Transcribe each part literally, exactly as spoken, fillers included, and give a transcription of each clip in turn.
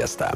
Fiesta.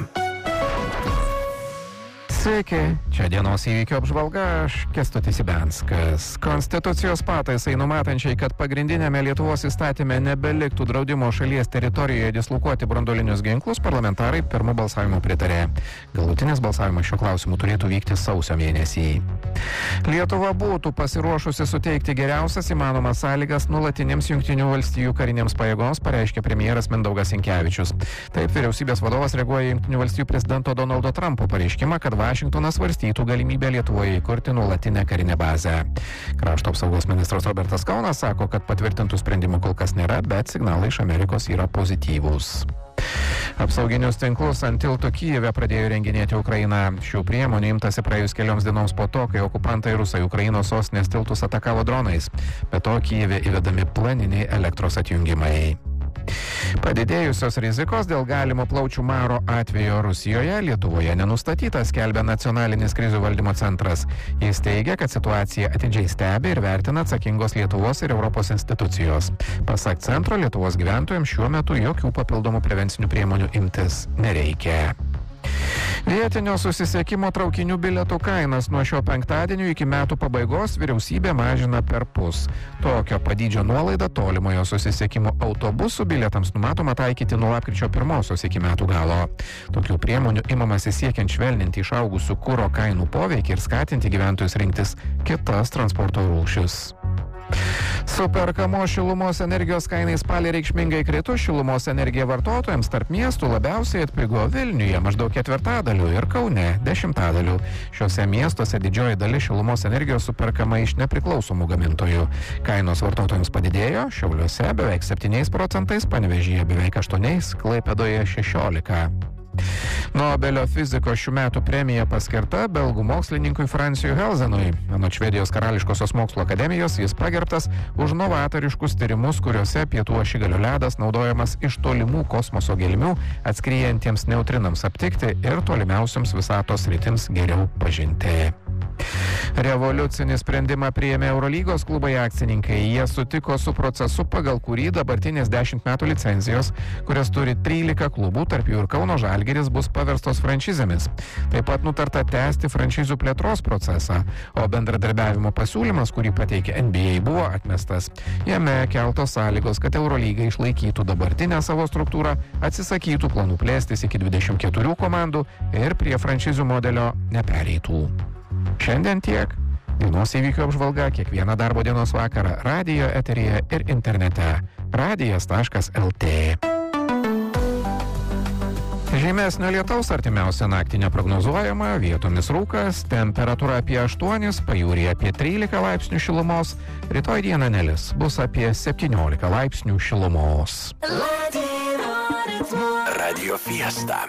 Sveiki, čia dienos įvykio apžvalga, aš Kęstutis Ibenskas. Konstitucijos pataisai numatančiai, kad pagrindinėme Lietuvos įstatyme nebeliktų draudimo šalies teritorijoje dislokuoti branduolinius ginklus, parlamentarai pirmų balsavimų pritarė. Galutinis balsavimas šiuo klausimu turėtų vykti sausio mėnesį. Lietuva būtų pasiruošusi suteikti geriausias įmanomas sąlygas nuolatinėms Jungtinių valstijų karinėms pajėgoms, pareiškė premjeras Mindaugas Sinkevičius. Taip, vyriausybės vadovas reaguoja į Jungtinių valstijų prezidento Donaldo Trumpo pareiškimą, kad Vašingtonas svarstytų galimybę Lietuvoje įkurti nuolatinę karinę bazę. Krašto apsaugos ministras Robertas Kaunas sako, kad patvirtintų sprendimų kol kas nėra, bet signalai iš Amerikos yra pozityvūs. Apsauginius tinklus ant tilto Kijeve pradėjo renginėti Ukraina. Šių priemonių imtasi praėjus kelioms dienoms po to, kai okupantai rusai Ukrainos sostinės tiltus atakavo dronais. Be to Kijeve įvedami planiniai elektros atjungimai. Padidėjusios rizikos dėl galimo plaučių maro atvejo Rusijoje Lietuvoje nenustatytas, skelbia Nacionalinis krizių valdymo centras. Jis teigia, kad situaciją atidžiai stebi ir vertina atsakingos Lietuvos ir Europos institucijos. Pasak centro, Lietuvos gyventojams šiuo metu jokių papildomų prevencinių priemonių imtis nereikia. Vietinio susisiekimo traukinių bilietų kainas nuo šio penktadienio iki metų pabaigos vyriausybė mažina per pus. Tokio padydžio nuolaidą tolimojo susisiekimo autobusų bilietams numatoma taikyti nuo lapkričio pirmosios iki metų galo. Tokių priemonių imamasi siekiant švelninti išaugusių kuro kainų poveikį ir skatinti gyventojus rinktis kitas transporto rūšis. Superkamos šilumos energijos kainai spalį reikšmingai krito, šilumos energija vartotojams tarp miestų labiausiai atpigo Vilniuje maždaug ketvirtadaliu ir Kaune dešimtadaliu. Šiuose miestuose didžioji dalis šilumos energijos superkama iš nepriklausomų gamintojų. Kainos vartotojams padidėjo, Šiauliuose beveik septyniais procentais, Panevėžyje beveik aštuoniais, Klaipėdoje šešiolika. Nobelio fizikos šių metų premija paskirta belgų mokslininkui Francijui Helzenui. Anot Švedijos karališkosios mokslo akademijos jis pagerbtas už novatoriškus tyrimus, kuriuose pietų ašigalio ledas naudojamas iš tolimų kosmoso gelmių atskryjantiems neutrinams aptikti ir tolimiausiams visatos sritims geriau pažinti. Revoliucinį sprendimą priėmė Eurolygos klubai akcininkai. Jie sutiko su procesu, pagal kurį dabartinės dešimt metų licenzijos, kurias turi trylika klubų, tarp jų ir Kauno Žalgiris, bus paverstos franšizėmis. Taip pat nutarta tęsti franšizių plėtros procesą, o bendradarbiavimo pasiūlymas, kurį pateikė N B A, buvo atmestas. Jame keltos sąlygos, kad Eurolyga išlaikytų dabartinę savo struktūrą, atsisakytų planų plėstis iki dvidešimt keturių komandų ir prie franšizių modelio nepereitų. Šiandien tiek. Dienos įvykių apžvalga kiekvieną darbo dienos vakarą radijo eteryje ir internete. radijas taškas el tė. Žymesnio lietaus artimiausią naktį neprognozuojama, vietomis rūkas, temperatūra apie aštuonis, pajūryje apie trylika laipsnių šilumos, rytoj dieną nelis, bus apie septyniolika laipsnių šilumos. Radio Fiesta.